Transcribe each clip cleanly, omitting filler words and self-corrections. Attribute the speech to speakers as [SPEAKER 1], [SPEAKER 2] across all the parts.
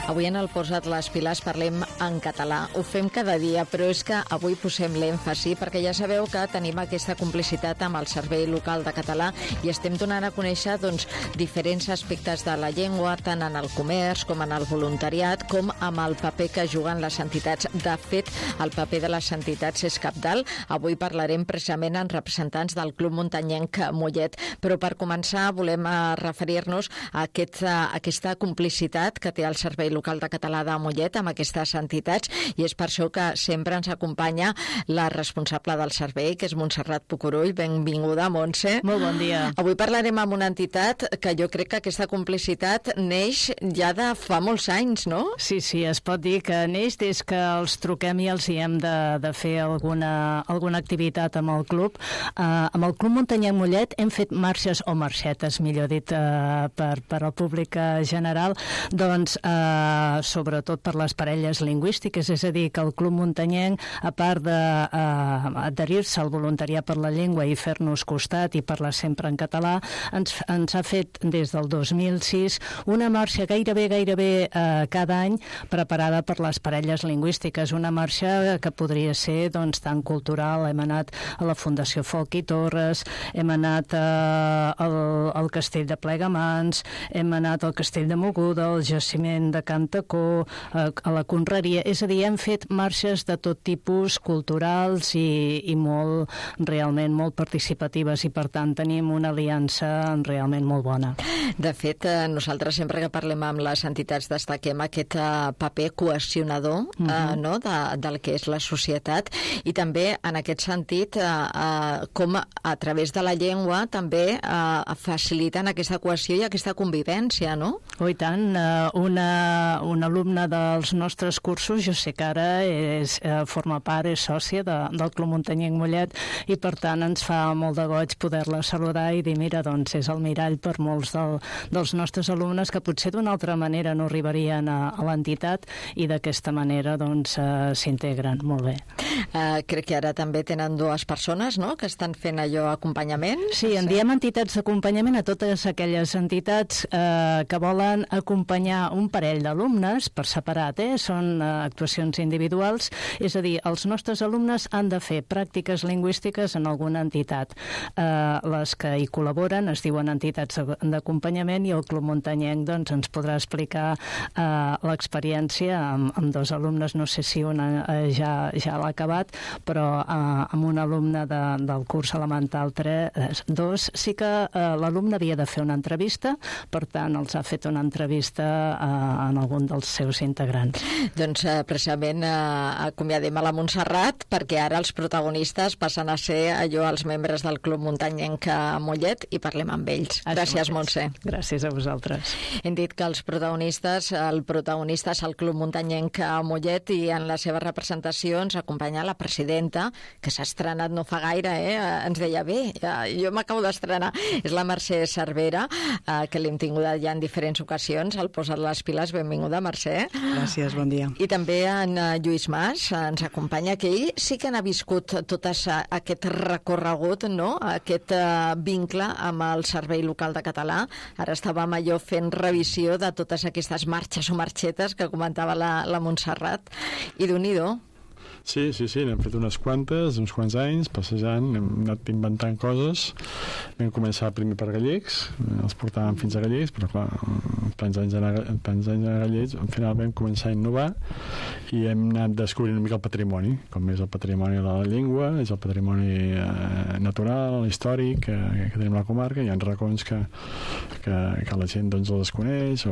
[SPEAKER 1] Avui en el Posa't les piles parlem en català. Ho fem cada dia, però és que avui posem l'èmfasi perquè ja sabeu que tenim aquesta complicitat amb el Servei Local de Català i estem donant a conèixer diferents aspectes de la llengua, tant en el comerç com en el voluntariat, com amb el paper que juguen les entitats. De fet, el paper de les entitats és cabdal. Avui parlarem precisament amb representants del Club Muntanyenc Mollet, però per començar volem referir-nos a aquesta complicitat que té el Servei Local de Català de Mollet amb aquestes entitats, i és per això que sempre ens acompanya la responsable del servei, que és Montserrat Pucurull. Benvinguda, Montse.
[SPEAKER 2] Molt bon dia.
[SPEAKER 1] Avui parlarem amb una entitat que jo crec que aquesta complicitat neix ja de fa molts anys, no?
[SPEAKER 2] Sí, es pot dir que neix des que els truquem i els hi hem de fer alguna activitat amb el club. Amb el Club Muntanyenc Mollet hem fet marxes o marxetes, millor dit, per al públic general, doncs sobretot per les parelles lingüístiques, és a dir, que el Club Muntanyenc, a part d'adherir-se al voluntariat per la llengua i fer-nos costat i parlar sempre en català, ens ha fet des del 2006 una marxa gairebé cada any preparada per les parelles lingüístiques, una marxa que podria ser doncs tant cultural. Hem anat a la Fundació Folch i Torres, hem anat al Castell de Plegamans, hem anat al Castell de Moguda, al Jaciment de Can Tacó, a la Conreria. És a dir, hem fet marxes de tot tipus, culturals i realment molt participatives, i per tant tenim una aliança realment molt bona.
[SPEAKER 1] De fet, nosaltres sempre que parlem amb les entitats destaquem aquest paper cohesionador del que és la societat, i també en aquest sentit com a través de la llengua també faciliten aquesta cohesió i aquesta convivència, no?
[SPEAKER 2] Oh, i tant. Un alumne dels nostres cursos, jo sé que ara forma part, és sòcia del Club Muntanyenc Mollet, i per tant ens fa molt de goig poder-la saludar i dir, mira, doncs és el mirall per molts dels nostres alumnes que potser d'una altra manera no arribarien a l'entitat, i d'aquesta manera doncs s'integren molt bé.
[SPEAKER 1] Crec que ara també tenen dues persones, no?, que estan fent allò acompanyament.
[SPEAKER 2] Sí, en diem entitats d'acompanyament a totes aquelles entitats que volen acompanyar un parell d'alumnes per separat, són actuacions individuals, és a dir, els nostres alumnes han de fer pràctiques lingüístiques en alguna entitat. Les que hi col·laboren es diuen entitats d'acompanyament, i el Club Muntanyenc doncs, ens podrà explicar l'experiència amb dos alumnes. No sé si una ja l'ha acabat, però amb un alumne del curs elemental 2 sí que l'alumne havia de fer una entrevista, per tant els ha fet una entrevista en algun dels seus integrants.
[SPEAKER 1] Doncs precisament acomiadem a la Montserrat, perquè ara els protagonistes passen a ser els membres del Club Muntanyenc Mollet, i parlem amb ells. Gràcies, Montse.
[SPEAKER 2] Gràcies a vosaltres.
[SPEAKER 1] Hem dit que el protagonista és el Club Muntanyenc Mollet, i en la seva representació ens acompanya la presidenta, que s'ha estrenat no fa gaire, ens deia, bé, jo m'acabo d'estrenar. És la Mercè Cervera, que l'hem tinguda ja en diferents ocasions. Al Posa't les piles. Benvinguda, Mercè.
[SPEAKER 3] Gràcies, bon dia.
[SPEAKER 1] I també en Lluís Mas ens acompanya, que ell sí que n'ha viscut tot aquest recorregut, no?, aquest vincle amb el Servei Local de Català. Ara estàvem fent revisió de totes aquestes marxes o marxetes que comentava la Montserrat, i Déu-n'hi-do.
[SPEAKER 4] Sí, n'hem fet uns quants anys, passejant, hem anat inventant coses. Vam començar primer per Gallecs, els portàvem fins a Gallecs, però clar, tants anys a Gallecs, finalment vam començar a innovar i hem anat descobrint una mica el patrimoni, com és el patrimoni de la llengua, és el patrimoni natural, històric, que tenim a la comarca. Hi ha racons que la gent doncs els desconeix,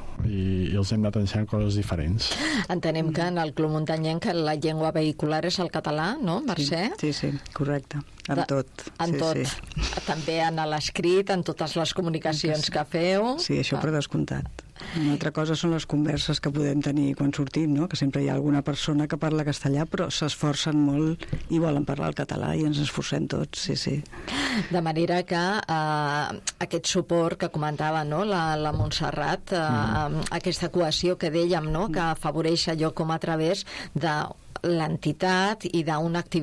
[SPEAKER 4] i els hem anat ensenyant coses diferents.
[SPEAKER 1] Entenem que en el Club Muntanyenc la llengua vehicular és el català, no, Mercè?
[SPEAKER 3] Sí, correcte. En tot.
[SPEAKER 1] En tot. També en l'escrit, en totes les comunicacions que feu.
[SPEAKER 3] Sí, això per descomptat. Una altra cosa són les converses que podem tenir quan sortim, no?, que sempre hi ha alguna persona que parla castellà però s'esforcen molt i volen parlar el català, i ens esforcem tots, sí.
[SPEAKER 1] De manera que aquest suport que comentava, no?, la Montserrat, aquesta cohesió que dèiem, no?, que afavoreix allò com a través de l'entitat i d'una activitat